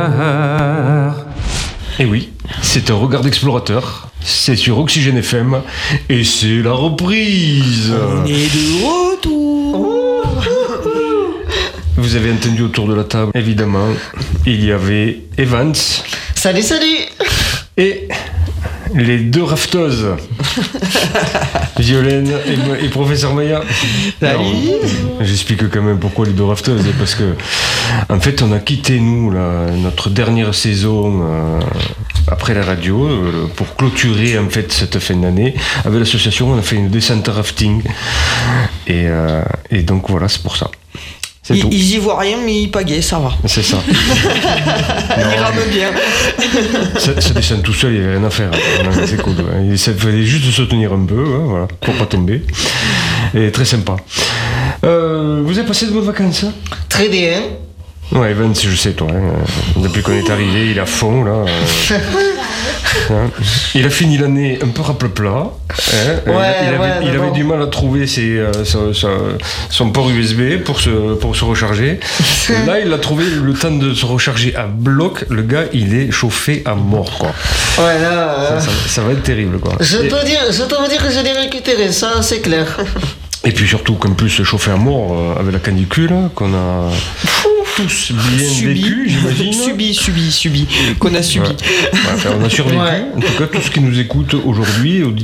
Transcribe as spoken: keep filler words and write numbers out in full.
Et oui, c'est un regard d'explorateur. C'est sur Oxygène F M et c'est la reprise. On est de retour. Vous avez entendu autour de la table, évidemment, il y avait Evans. Salut, salut. Et les deux rafteuses, Violaine et, et Professeur Maya. Salut. J'explique quand même pourquoi les deux rafteuses, parce que en fait on a quitté nous la, notre dernière saison euh, après la radio euh, pour clôturer en fait cette fin d'année. Avec l'association on a fait une descente rafting et, euh, et donc voilà, c'est pour ça. C'est Ils, tout. ils y voient rien, mais ils pagaient, ça va. C'est ça. Ils rament bien. Ça, ça descend tout seul, il n'y avait rien à faire. Non, c'est cool. Il fallait juste se tenir un peu, hein, voilà, pour pas tomber. Et très sympa. Euh, vous avez passé de bonnes vacances? Très bien. Ouais, Vince, je sais, toi. Hein, depuis qu'on est arrivé, il est à fond, là. Euh, hein. Il a fini l'année un peu rappel-plat. Hein, Ouais, il, il ouais, avait, il bon. avait du mal à trouver ses, euh, son, son, son port U S B pour se, pour se recharger. Là, il a trouvé le temps de se recharger à bloc. Le gars, il est chauffé à mort, quoi. Ouais, là, euh, Ça, ça, ça va être terrible, quoi. je Et, peux dire, je peux vous dire que je l'ai récupéré, ça c'est clair. et puis surtout qu'en plus, chauffé à mort euh, avec la canicule qu'on a tous bien Subi. vécu, j'imagine. Subi, subi, subi. Qu'on a subi. Ouais. Ouais, enfin, on a survécu. Ouais. En tout cas, tout ce qui nous écoute aujourd'hui,